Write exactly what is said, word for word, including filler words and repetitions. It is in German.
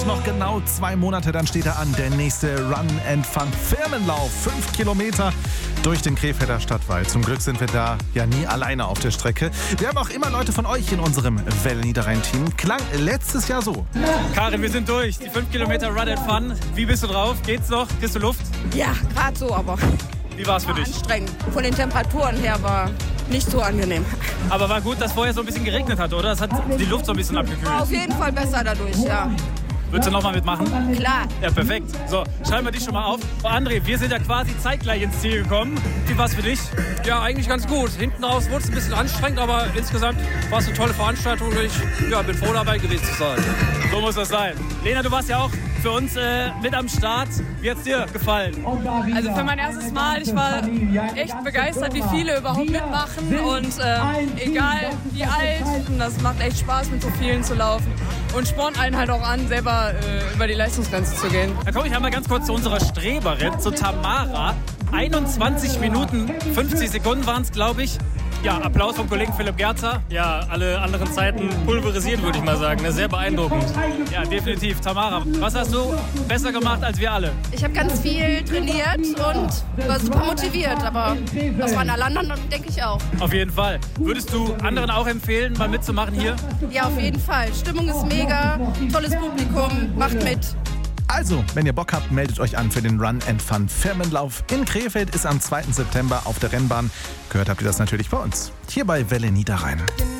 noch genau zwei Monate, dann steht er an, der nächste Run and Fun Firmenlauf. Fünf Kilometer durch den Krefelder Stadtwald. Zum Glück sind wir da ja nie alleine auf der Strecke. Wir haben auch immer Leute von euch in unserem Welle Niederrhein-Team. Klang letztes Jahr so. Karin, wir sind durch. Die fünf Kilometer Run and Fun. Wie bist du drauf? Geht's noch? Kriegst du Luft? Ja, gerade so, aber Wie war's für dich? anstrengend. Von den Temperaturen her war nicht so angenehm. Aber war gut, dass vorher so ein bisschen geregnet hat, oder? Das hat die Luft so ein bisschen War abgekühlt. auf jeden Fall besser dadurch, ja. Würdest du nochmal mitmachen? Klar. Ja, perfekt. So, schreiben wir dich schon mal auf. Oh, André, wir sind ja quasi zeitgleich ins Ziel gekommen. Wie war's für dich? Ja, eigentlich ganz gut. Hinten raus wurde es ein bisschen anstrengend, aber insgesamt war es eine tolle Veranstaltung. Ich ja, bin froh dabei gewesen zu sein. So muss das sein. Lena, du warst ja auch für uns äh, mit am Start. Wie hat's dir gefallen? Also für mein erstes Mal, ich war echt begeistert, wie viele überhaupt mitmachen und äh, egal wie alt, und das macht echt Spaß, mit so vielen zu laufen und spornt einen halt auch an, selber äh, über die Leistungsgrenze zu gehen. Da komme ich einmal ganz kurz zu unserer Streberin, zu Tamara. einundzwanzig Minuten, fünfzig Sekunden waren es, glaube ich. Ja, Applaus vom Kollegen Philipp Gerzer. Ja, alle anderen Zeiten pulverisiert, würde ich mal sagen. Sehr beeindruckend. Ja, definitiv. Tamara, was hast du besser gemacht als wir alle? Ich habe ganz viel trainiert und war super motiviert, aber das waren alle anderen, denke ich auch. Auf jeden Fall. Würdest du anderen auch empfehlen, mal mitzumachen hier? Ja, auf jeden Fall. Stimmung ist mega, tolles Publikum, macht mit. Also, wenn ihr Bock habt, meldet euch an für den Run and Fun Firmenlauf. In Krefeld ist am zweiten September auf der Rennbahn. Gehört habt ihr das natürlich bei uns. Hier bei Welle Niederrhein.